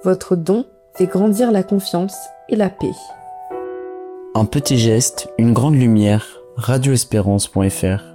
Votre don fait grandir la confiance et la paix. Un petit geste, une grande lumière. radioespérance.fr